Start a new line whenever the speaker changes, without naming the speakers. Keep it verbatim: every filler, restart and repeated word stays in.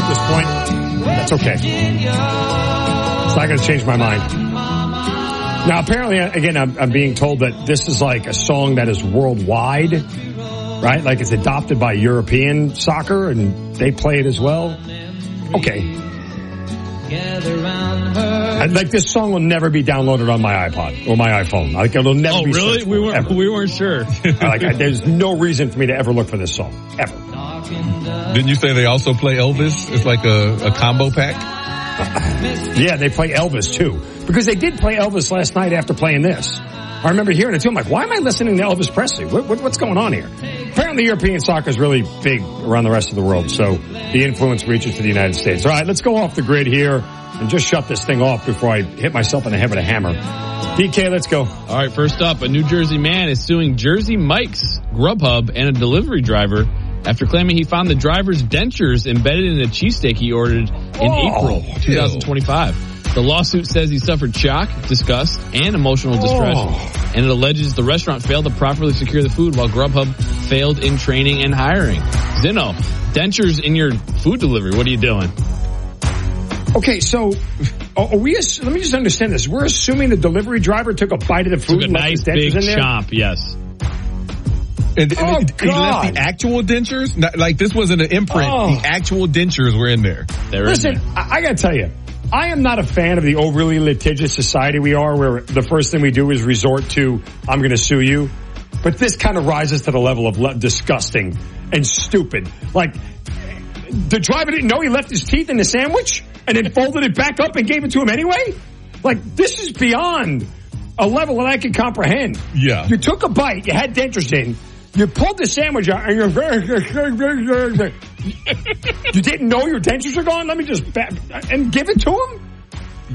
at this point, that's okay. It's not going to change my mind. Now, apparently, again, I'm, I'm being told that this is like a song that is worldwide, right? Like it's adopted by European soccer, and they play it as well. Okay. And like this song will never be downloaded on my iPod or my iPhone. Like it'll never
oh,
be.
Oh, really? We weren't.
Ever.
We weren't sure.
Like I, there's no reason for me to ever look for this song ever.
Didn't you say they also play Elvis? It's like a, a combo pack.
Yeah, they play Elvis too. Because they did play Elvis last night after playing this. I remember hearing it too. I'm like, why am I listening to Elvis Presley? What, what, what's going on here? Apparently European soccer is really big around the rest of the world, so the influence reaches to the United States. All right, let's go off the grid here and just shut this thing off before I hit myself in the head with a hammer. D K, let's go.
All right, first up, a New Jersey man is suing Jersey Mike's, Grubhub, and a delivery driver after claiming he found the driver's dentures embedded in a cheesesteak he ordered in
oh,
April twenty twenty-five. The lawsuit says he suffered shock, disgust, and emotional distress, oh. and it alleges the restaurant failed to properly secure the food while Grubhub failed in training and hiring. Zeno, dentures in your food delivery, what are you doing?
Okay, so are we? Let me just understand this. We're assuming the delivery driver took a bite of the food
took a
and
nice
left his dentures
big
in there?
chomp, yes.
And, and
oh,
he left the actual dentures? Not, like this wasn't an imprint. Oh. The actual dentures were in there.
They're
Listen,
in there.
I, I gotta tell you, I am not a fan of the overly litigious society we are where the first thing we do is resort to, I'm gonna sue you. But this kind of rises to the level of le- disgusting and stupid. Like, the driver didn't know he left his teeth in the sandwich and then folded it back up and gave it to him anyway? Like, this is beyond a level that I can comprehend.
Yeah.
You took a bite, you had dentures in, you pulled the sandwich out, and you're you didn't know your dentures are gone? Let me just, and give it to him?